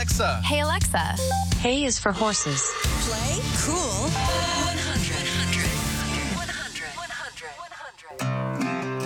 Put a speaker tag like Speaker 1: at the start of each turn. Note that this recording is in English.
Speaker 1: Alexa.
Speaker 2: Hey, Alexa.
Speaker 3: Hay is for horses.
Speaker 4: Play cool 100.